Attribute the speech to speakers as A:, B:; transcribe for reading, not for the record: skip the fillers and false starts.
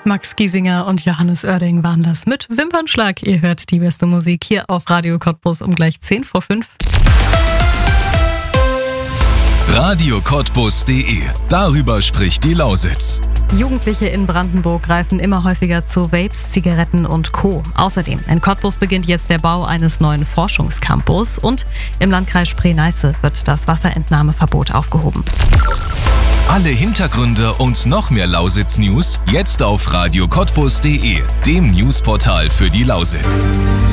A: Max Giesinger und Johannes Oerding waren das mit Wimpernschlag. Ihr hört die beste Musik hier auf Radio Cottbus um gleich 5:10.
B: radiocottbus.de. Darüber spricht die Lausitz.
A: Jugendliche in Brandenburg greifen immer häufiger zu Vapes, Zigaretten und Co. Außerdem, in Cottbus beginnt jetzt der Bau eines neuen Forschungscampus und im Landkreis Spree-Neiße wird das Wasserentnahmeverbot aufgehoben.
B: Alle Hintergründe und noch mehr Lausitz-News jetzt auf radiocottbus.de, dem Newsportal für die Lausitz.